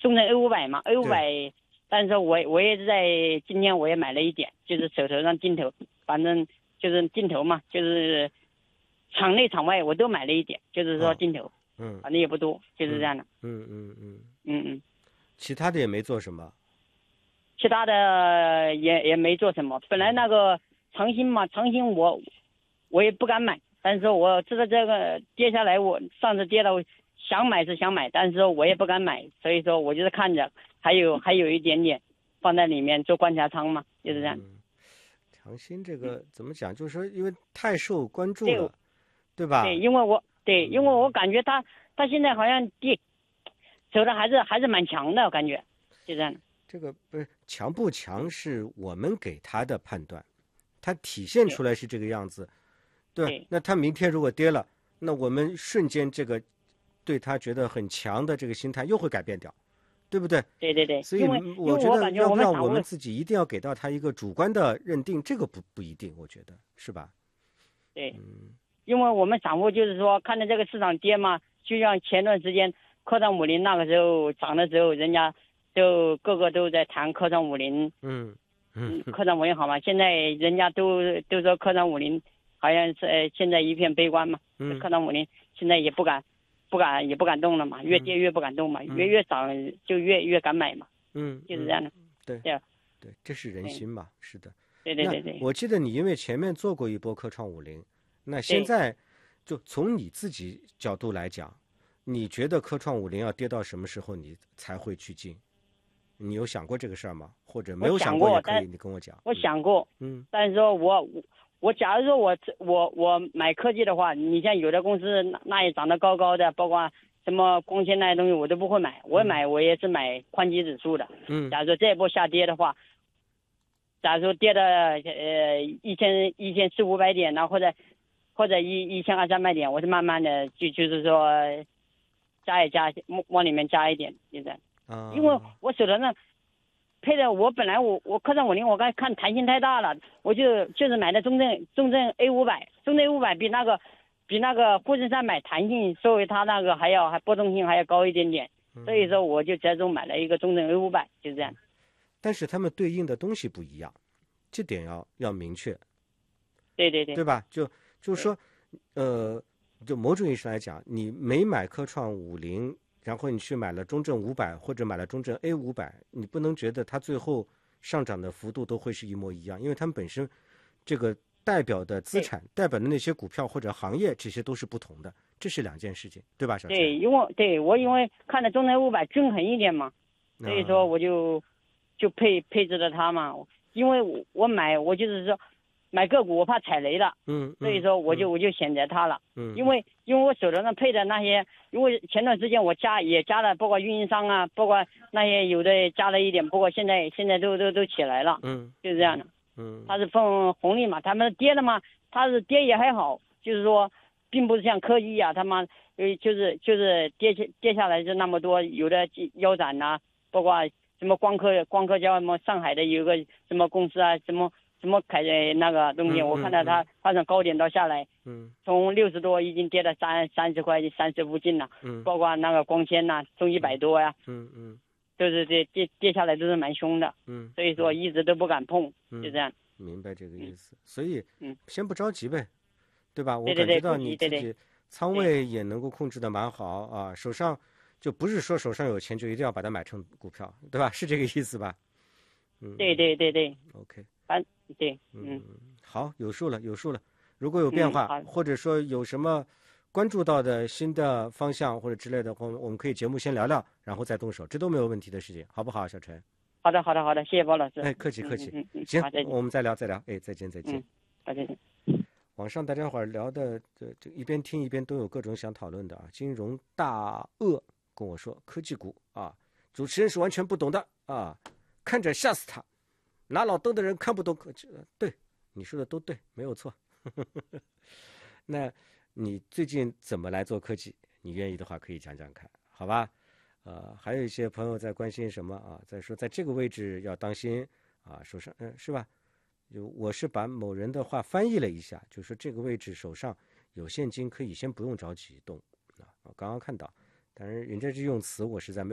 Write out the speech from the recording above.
中证 A500 嘛，A500，但是我也是在今天我也买了一点，就是手头上定投，反正就是定投嘛，就是场内场外我都买了一点，就是说定投，反正也不多，就是这样的。 其他的也没做什么。 其他的也没做什么。本来那个长兴嘛，长兴我也不敢买，但是我知道这个跌下来，我上次跌了，想买是想买，但是我也不敢买，所以说我就是看着，还有一点点放在里面做观察仓嘛，就是这样。 长兴这个怎么讲？就是说，因为太受关注了，对吧？ 对，因为我感觉他现在好像走的还是蛮强的，我感觉就这样。 这个不是强不强，是我们给他的判断，他体现出来是这个样子。对，那他明天如果跌了，那我们瞬间这个对他觉得很强的这个心态又会改变掉，对不对？ 对。 所以我觉得要不要我们自己一定要给到他一个主观的认定，这个不一定，我觉得是吧？ 对，因为我们散户就是说看着这个市场跌嘛，就像前段时间科创50那个时候涨的时候，人家就个个都在谈科创50，科创50好嘛，现在人家都说科创50好像是现在一片悲观嘛，科创50现在也不敢动了嘛，越跌越不敢动嘛，越涨就越敢买嘛，就是这样的。 对，这是人心嘛，是的。 对。 我记得你因为前面做过一波科创50，那现在就从你自己角度来讲，你觉得科创50要跌到什么时候你才会去进？你有想过这个事儿吗？或者没有想过也可以，你跟我讲。 我想过，但是说我假如说我买科技的话，你像有的公司那也涨得高高的，包括什么光纤那些东西我都不会买，我也是买宽基指数的。假如说这一波下跌的话，假如说跌到1400-1500点呢，或者1200-300点，我是慢慢的就是说加一加，往里面加一点，现在。因为我手头上配的，我本来我科创50，我刚看弹性太大了，我就是买的中证 A500， 中证 A500 比那个沪深300弹性，作为它那个还波动性还要高一点点，所以说我就折中买了一个中证 A500， 就是这样。 但是他们对应的东西不一样，这点要明确。 对吧？就是说，就某种意义上来讲，你没买科创50。然后你去买了中证500或者买了中证 A500，你不能觉得它最后上涨的幅度都会是一模一样，因为它们本身这个代表的资产、代表的那些股票或者行业，这些都是不同的，这是两件事情，对吧，小陈？ 对，我因为看了中证500均衡一点嘛，所以说我就配置了它嘛，因为我就是说买个股我怕踩雷了，所以说我就选择它了，因为我手头上配的那些，因为前段时间我也加了，包括运营商啊，包括那些有的加了一点，不过现在都起来了，就是这样的，它是分红利嘛，他们跌了嘛，它是跌也还好，就是说并不是像科技啊，他们就是跌下来就那么多，有的腰斩呐，包括什么光刻叫什么上海的有个什么公司啊，什么那个东西，我看到它从高点到下来，从60多已经跌到30块30附近了，包括那个光纤呐，从100多呀，都是跌下来都是蛮凶的，所以说一直都不敢碰，就这样。 明白这个意思，所以先不着急呗，对吧？我感觉到你自己仓位也能够控制的蛮好啊，手上就不是说手上有钱就一定要把它买成股票，对吧？是这个意思吧？ 对。 OK。 对， 好，有数了。如果有变化，或者说有什么关注到的新的方向或者之类的，我们可以节目先聊聊，然后再动手，这都没有问题的事情，好不好，小陈？ 好的，谢谢包老师。 客气。行，我们再聊。再见。 再见。 网上大家伙聊的这一边听一边都有各种想讨论的啊。金融大鳄跟我说，科技股啊，主持人是完全不懂的啊，看着吓死他。拿老登的人看不懂对，你说的都对，没有错。那你最近怎么来做科技？你愿意的话可以讲讲看，好吧？还有一些朋友在关心什么啊？在说在这个位置要当心啊，手上是吧？我是把某人的话翻译了一下，就说这个位置手上有现金可以先不用着急动啊。我刚刚看到，当然人家这用词我实在没有